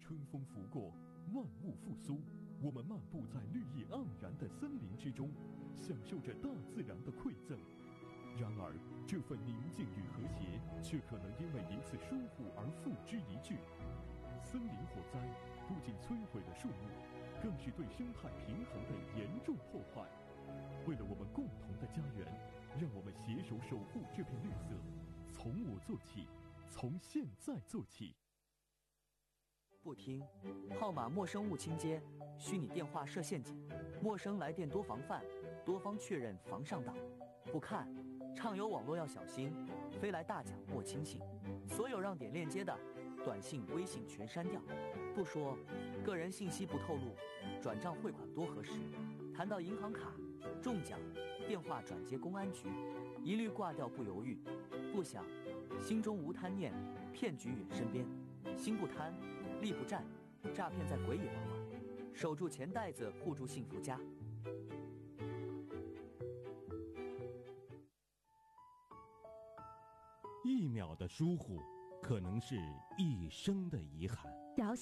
春风拂过，万物复苏，我们漫步在绿意盎然的森林之中，享受着大自然的馈赠。然而，这份宁静与和谐，却可能因为一次疏忽而付之一炬。森林火灾不仅摧毁了树木，更是对生态平衡的严重破坏。为了我们共同的家园，让我们携手守护这片绿色，从我做起，从现在做起。 不听，号码陌生勿倾接，虚拟电话设陷阱，陌生来电多防范，多方确认防上当。不看，畅游网络要小心，飞来大奖莫轻信。所有让点链接的短信、微信全删掉。不说，个人信息不透露，转账汇款多核实。谈到银行卡、中奖、电话转接公安局，一律挂掉不犹豫。不想，心中无贪念，骗局远身边。心不贪，力不战，诈骗在鬼也往往。守住钱袋子，护住幸福家。 1秒的疏忽，可能是一生的遗憾。